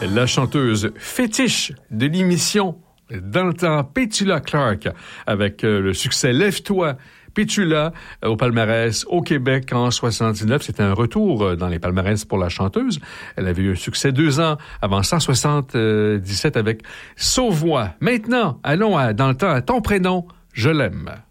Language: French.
La chanteuse fétiche de l'émission dans le temps, Petula Clark, avec le succès Lève-toi, Petula au palmarès au Québec en 79. C'était un retour dans les palmarès pour la chanteuse. Elle avait eu un succès 2 ans avant 177 avec Sauve-moi. Maintenant, allons dans le temps à ton prénom, je l'aime.